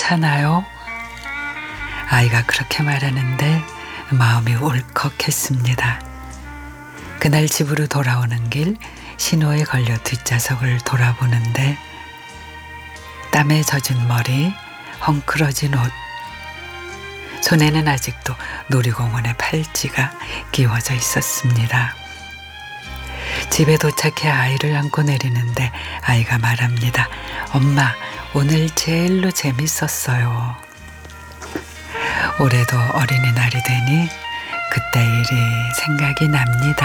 괜찮아요? 아이가 그렇게 말하는데 마음이 울컥했습니다. 그날 집으로 돌아오는 길 신호에 걸려 뒷좌석을 돌아보는데 땀에 젖은 머리, 헝클어진 옷, 손에는 아직도 놀이공원의 팔찌가 끼워져 있었습니다. 집에 도착해 아이를 안고 내리는데 아이가 말합니다. 엄마, 오늘 제일로 재밌었어요. 올해도 어린이날이 되니 그때 일이 생각이 납니다.